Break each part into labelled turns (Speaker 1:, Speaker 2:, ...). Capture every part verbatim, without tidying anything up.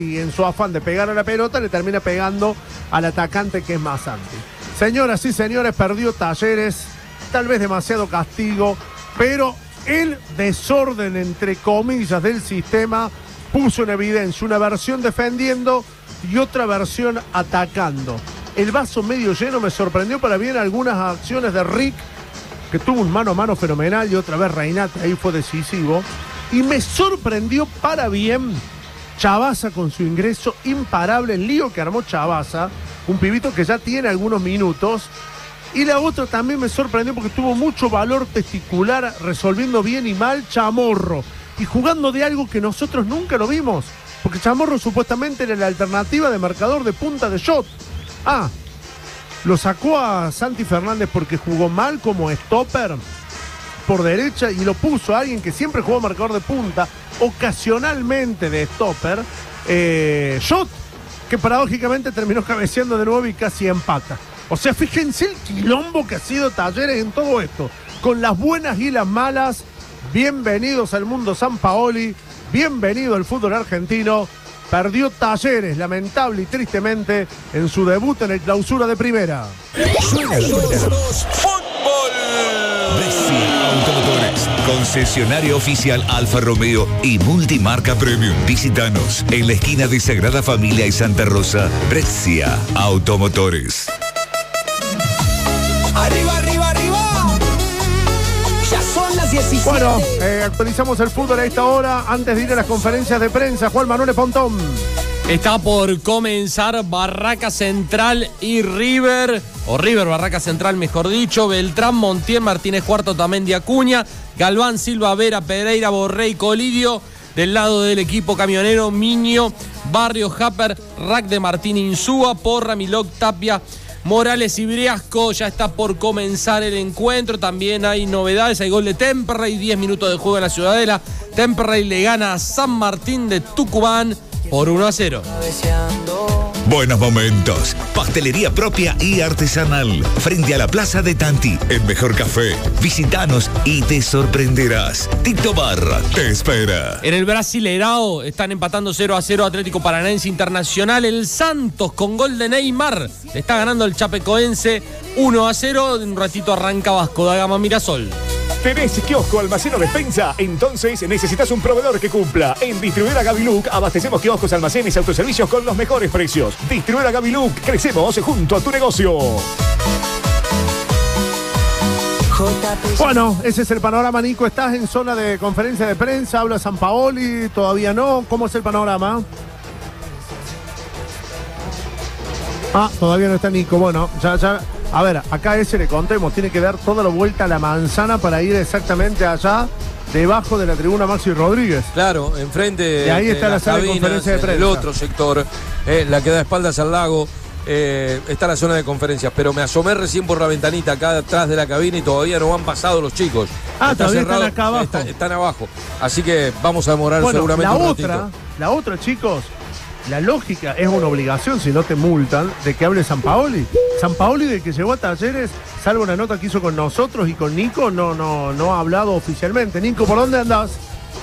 Speaker 1: y en su afán de pegar a la pelota le termina pegando al atacante que es Masanti. Señoras y señores, perdió Talleres, tal vez demasiado castigo, pero el desorden entre comillas del sistema puso en evidencia una versión defendiendo y otra versión atacando. El vaso medio lleno me sorprendió para bien algunas acciones de Rick, que tuvo un mano a mano fenomenal, y otra vez Reinate ahí fue decisivo, y me sorprendió para bien Chavasa con su ingreso imparable, el lío que armó Chavasa, un pibito que ya tiene algunos minutos. Y la otra también me sorprendió porque tuvo mucho valor testicular, resolviendo bien y mal Chamorro, y jugando de algo que nosotros nunca lo vimos, porque Chamorro supuestamente era la alternativa de marcador de punta de shot. Ah, lo sacó a Santi Fernández porque jugó mal como stopper por derecha y lo puso a alguien que siempre jugó marcador de punta, ocasionalmente de stopper, eh, shot, que paradójicamente terminó cabeceando de nuevo y casi empata. O sea, fíjense el quilombo que ha sido Talleres en todo esto, con las buenas y las malas. Bienvenidos al mundo Sampaoli, bienvenido al fútbol argentino. Perdió Talleres, lamentable y tristemente, en su debut en el Clausura de Primera.
Speaker 2: Suena fútbol. Brescia Automotores, concesionario oficial Alfa Romeo y multimarca Premium. Visítanos en la esquina de Sagrada Familia y Santa Rosa. Brescia Automotores.
Speaker 3: Arriba, arriba, arriba. Ya son las diecisiete.
Speaker 1: Bueno, eh, actualizamos el fútbol a esta hora. Antes de ir a las conferencias de prensa, Juan Manuel Pontón.
Speaker 4: Está por comenzar Barraca Central y River, o River Barraca Central mejor dicho. Beltrán, Montiel, Martínez Cuarto, Tamendi, Acuña, Galván, Silva, Vera, Pereira, Borré, Colidio. Del lado del equipo camionero, Miño, Barrio, Japper, Rack de Martín, Insúa, Porra, Milok, Tapia, Morales y Briasco. Ya está por comenzar el encuentro. También hay novedades, hay gol de Temperley, diez minutos de juego en la Ciudadela. Temperley le gana a San Martín de Tucumán por uno a cero.
Speaker 2: Buenos momentos. Pastelería propia y artesanal. Frente a la Plaza de Tanti, el mejor café. Visítanos y te sorprenderás. Tito Barra te espera.
Speaker 4: En el Brasileirao están empatando cero a cero Atlético Paranaense Internacional. El Santos con gol de Neymar le está ganando el Chapecoense uno a cero. En un ratito arranca Vasco da Gama Mirasol.
Speaker 5: ¿Tenés kiosco, almacén o despensa? Entonces necesitas un proveedor que cumpla. En Distribuidora Gaviluc abastecemos kioscos, almacenes y autoservicios con los mejores precios. Distribuidora Gaviluc, crecemos junto a tu negocio.
Speaker 1: Bueno, ese es el panorama, Nico. ¿Estás en zona de conferencia de prensa? ¿Habla Sampaoli? ¿Todavía no? ¿Cómo es el panorama? Ah, todavía no está Nico. Bueno, ya, ya... A ver, acá ese le contemos, tiene que dar toda la vuelta a la manzana para ir exactamente allá, debajo de la tribuna Maxi Rodríguez.
Speaker 6: Claro, enfrente
Speaker 1: y ahí
Speaker 6: de
Speaker 1: está la sala de conferencia de prensa.
Speaker 6: El otro sector, eh, la que da espaldas al lago, eh, está la zona de conferencias. Pero me asomé recién por la ventanita acá atrás de la cabina y todavía no han pasado los chicos.
Speaker 1: Ah,
Speaker 6: está
Speaker 1: todavía
Speaker 6: cerrado,
Speaker 1: están acá abajo.
Speaker 6: Está, están abajo. Así que vamos a demorar
Speaker 1: bueno,
Speaker 6: seguramente
Speaker 1: la
Speaker 6: un
Speaker 1: otra,
Speaker 6: ratito.
Speaker 1: La otra, chicos, la lógica es una obligación, si no te multan, de que hable Sampaoli. Sampaoli, de que llegó a Talleres, salvo una nota que hizo con nosotros y con Nico, no, no, no ha hablado oficialmente. Nico, ¿por dónde andás?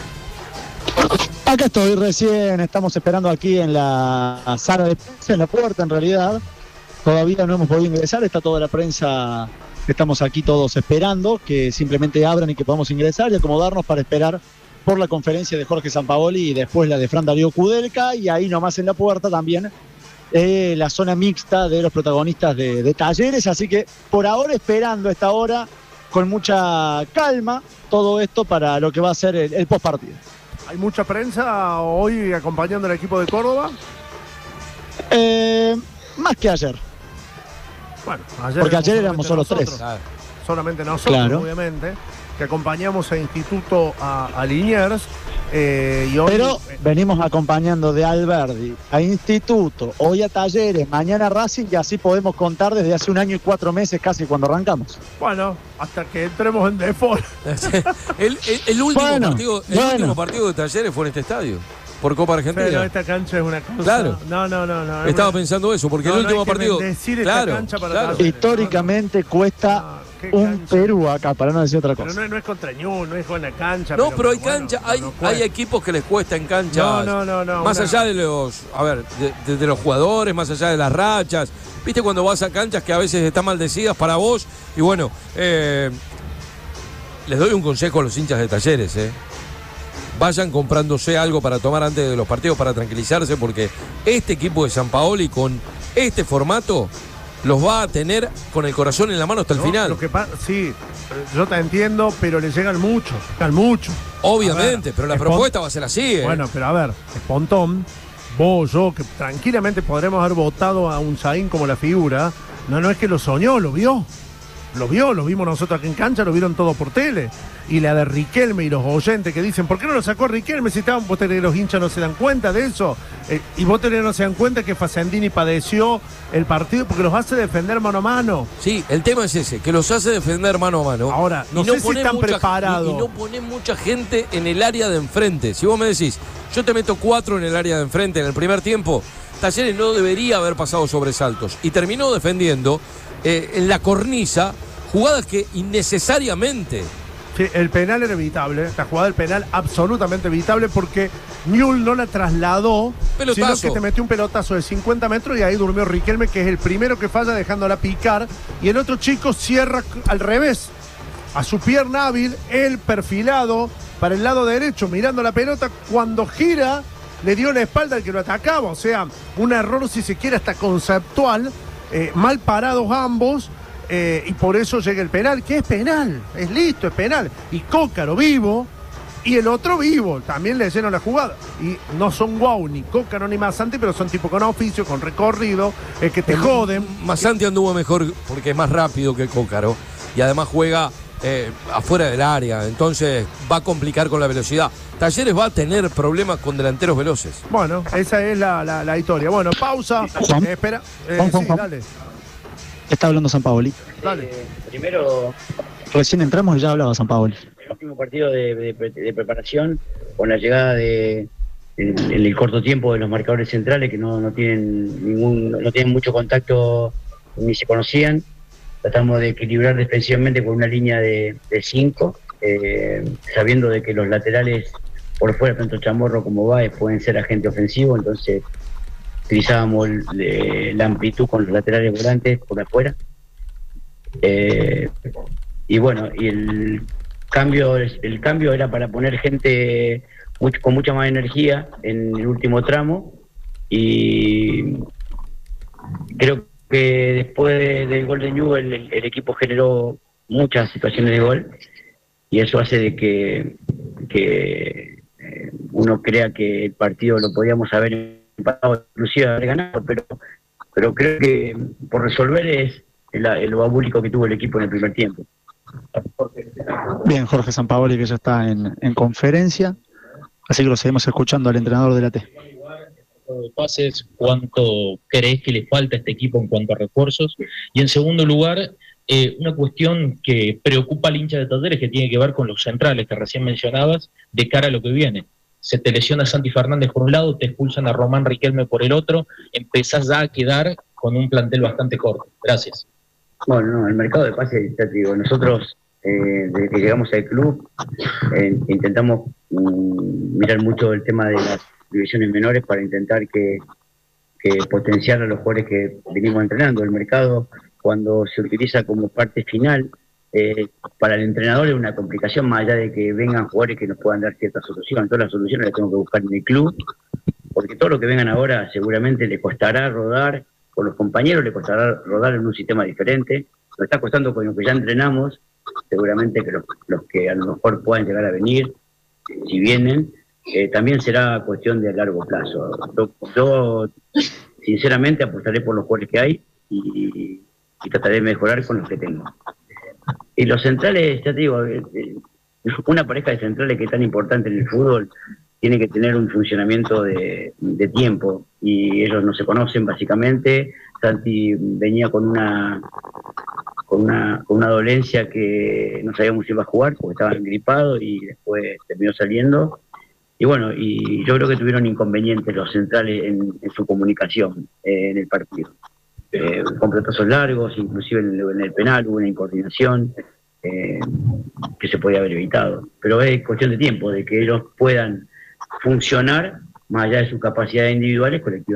Speaker 7: Acá estoy recién, estamos esperando aquí en la sala de prensa, en la puerta en realidad. Todavía no hemos podido ingresar, está toda la prensa, estamos aquí todos esperando que simplemente abran y que podamos ingresar y acomodarnos para esperar por la conferencia de Jorge Sampaoli y después la de Fran Darío Kudelka, y ahí nomás en la puerta también eh, la zona mixta de los protagonistas de, de Talleres. Así que por ahora esperando a esta hora con mucha calma todo esto para lo que va a ser el, el post partido.
Speaker 1: ¿Hay mucha prensa hoy acompañando al equipo de Córdoba?
Speaker 7: Eh, más que ayer.
Speaker 1: Bueno, ayer
Speaker 7: porque ayer éramos solo
Speaker 1: nosotros,
Speaker 7: tres.
Speaker 1: Claro. Solamente nosotros, claro. Obviamente, que acompañamos a Instituto a, a Liniers. Eh, y hoy,
Speaker 7: Pero venimos acompañando de Alberdi a Instituto, hoy a Talleres, mañana a Racing, y así podemos contar desde hace un año y cuatro meses casi cuando arrancamos.
Speaker 1: Bueno, hasta que entremos en default.
Speaker 6: el, el, el, último
Speaker 7: bueno,
Speaker 6: partido, el
Speaker 7: bueno.
Speaker 6: último partido de Talleres fue en este estadio. Por Copa Argentina.
Speaker 1: Pero esta cancha es una cosa.
Speaker 6: Claro.
Speaker 1: No, no, no, no.
Speaker 6: Estaba
Speaker 1: una...
Speaker 6: pensando eso, porque
Speaker 1: no,
Speaker 6: el último
Speaker 1: no hay que
Speaker 6: partido.
Speaker 1: decir
Speaker 6: claro,
Speaker 1: esta cancha para
Speaker 6: claro.
Speaker 1: Talleres.
Speaker 7: Históricamente cuesta
Speaker 1: ¿Qué
Speaker 7: un
Speaker 1: cancha?
Speaker 7: Perú acá, para no decir otra
Speaker 1: Pero
Speaker 7: cosa.
Speaker 1: no, no es contra Ñul, no es con la cancha.
Speaker 6: No, pero hay
Speaker 1: bueno,
Speaker 6: cancha,
Speaker 1: no,
Speaker 6: hay,
Speaker 1: no puede.
Speaker 6: hay equipos que les cuesta en cancha.
Speaker 1: No, no, no, no,
Speaker 6: Más
Speaker 1: una-
Speaker 6: allá de los, a ver, de, de- de los jugadores, más allá de las rachas. Viste cuando vas a canchas que a veces están maldecidas para vos. Y bueno, eh, les doy un consejo a los hinchas de Talleres, eh. Vayan comprándose algo para tomar antes de los partidos para tranquilizarse, porque este equipo de Sampaoli con este formato los va a tener con el corazón en la mano hasta el
Speaker 1: No,
Speaker 6: final.
Speaker 1: Lo que pasa, sí, yo te entiendo, pero le llegan mucho, llegan mucho.
Speaker 6: Obviamente,
Speaker 1: A ver,
Speaker 6: pero la
Speaker 1: es
Speaker 6: propuesta va a ser así, ¿eh?
Speaker 1: Bueno, pero a ver, Espontón, vos, yo, que tranquilamente podremos haber votado a un Zain como la figura, no, no es que lo soñó, lo vio. Lo vio, lo vimos nosotros aquí en cancha, lo vieron todo por tele. Y la de Riquelme y los oyentes que dicen, ¿por qué no lo sacó Riquelme si estaban? ¿Vos tenés que los hinchas no se dan cuenta de eso? Eh, y vos tenés que no se dan cuenta que Facendini padeció el partido porque los hace defender mano a mano.
Speaker 6: Sí, el tema es ese, que los hace defender mano a mano.
Speaker 1: Ahora, no sé si
Speaker 6: pone
Speaker 1: están
Speaker 6: mucha-
Speaker 1: preparados.
Speaker 6: Y, y no pone mucha gente en el área de enfrente. Si vos me decís, yo te meto cuatro en el área de enfrente en el primer tiempo, Talleres no debería haber pasado sobresaltos. Y terminó defendiendo eh, en la cornisa jugadas que innecesariamente...
Speaker 1: Sí, el penal era evitable, la jugada del penal absolutamente evitable porque Ñul no la trasladó,
Speaker 6: Pelotazo.
Speaker 1: sino que te metió un pelotazo de cincuenta metros y ahí durmió Riquelme, que es el primero que falla dejándola picar, y el otro chico cierra al revés, a su pierna hábil, él perfilado para el lado derecho, mirando la pelota, cuando gira le dio la espalda al que lo atacaba, o sea, un error si se quiere hasta conceptual, eh, mal parados ambos. Eh, y por eso llega el penal, que es penal, es listo, es penal. Y Cócaro vivo, y el otro vivo, también le llenan la jugada. Y no son guau, ni Cócaro ni Masanti, pero son tipo con oficio, con recorrido, eh, que te joden.
Speaker 6: Masanti anduvo mejor porque es más rápido que Cócaro y además juega eh, afuera del área, entonces va a complicar con la velocidad. Talleres va a tener problemas con delanteros veloces.
Speaker 1: Bueno, esa es la, la, la historia. Bueno, pausa.
Speaker 7: Juan.
Speaker 1: Eh, espera. Eh,
Speaker 7: Juan, Juan,
Speaker 1: sí,
Speaker 7: Juan.
Speaker 1: dale,
Speaker 7: Está hablando Sampaoli.
Speaker 1: dale.
Speaker 8: Eh, primero,
Speaker 7: Recién entramos y ya hablaba Sampaoli.
Speaker 8: el último partido de, de- de preparación, con la llegada de en, en el corto tiempo de los marcadores centrales que no, no tienen ningún, no tienen mucho contacto ni se conocían. Tratamos de equilibrar defensivamente con una línea de, de cinco, eh, sabiendo de que los laterales por fuera, tanto Chamorro como Baez, pueden ser agente ofensivo, entonces utilizábamos el- le- la amplitud con los laterales volantes por afuera. Eh, y bueno, y el cambio, el cambio era para poner gente mucho- con mucha más energía en el último tramo, y creo que después de- del gol de Newell el, el equipo generó muchas situaciones de gol, y eso hace de que, que eh, uno crea que el partido lo podíamos haber empatado, inclusive haber ganado, pero, pero creo que por resolver es el, el babúlico que tuvo el equipo en el primer tiempo.
Speaker 7: Bien, Jorge Sampaoli, que ya está en, en conferencia, así que lo seguimos escuchando al entrenador de la T.
Speaker 9: De pases, cuánto crees que le falta a este equipo en cuanto a refuerzos, y en segundo lugar, eh, una cuestión que preocupa al hincha de Talleres, que tiene que ver con los centrales que recién mencionabas, de cara a lo que viene. Se te lesiona Santi Fernández por un lado, te expulsan a Román Riquelme por el otro, empezás ya a quedar con un plantel bastante corto. Gracias.
Speaker 8: Bueno, no, el mercado de pases, ya te digo, nosotros eh, desde que llegamos al club eh, intentamos mm, mirar mucho el tema de las divisiones menores para intentar que, que potenciar a los jugadores que venimos entrenando. El mercado, cuando se utiliza como parte final, eh, para el entrenador es una complicación, más allá de que vengan jugadores que nos puedan dar ciertas soluciones. Todas las soluciones las tengo que buscar en el club, porque todo lo que vengan ahora seguramente le costará rodar con los compañeros, le costará rodar en un sistema diferente. Nos está costando con lo que ya entrenamos, seguramente que los, los que a lo mejor puedan llegar a venir, si vienen, eh, también será cuestión de largo plazo. Yo, yo sinceramente apostaré por los jugadores que hay y, y trataré de mejorar con los que tengo. Y los centrales, ya te digo, eh, eh, una pareja de centrales que es tan importante en el fútbol tiene que tener un funcionamiento de, de tiempo, y ellos no se conocen básicamente. Santi venía con una con una con una dolencia que no sabíamos si iba a jugar porque estaba gripado y después terminó saliendo. Y bueno, y yo creo que tuvieron inconvenientes los centrales en, en su comunicación eh, en el partido. eh, con pelotazos largos, inclusive en el, en el penal hubo una incoordinación eh, que se podía haber evitado. Pero es cuestión de tiempo, de que ellos puedan funcionar más allá de sus capacidades individuales colectivas.